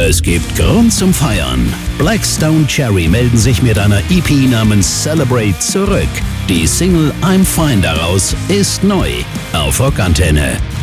Es gibt Grund zum Feiern. Blackstone Cherry melden sich mit einer EP namens Celebrate zurück. Die Single I'm Fine daraus ist neu auf Rockantenne.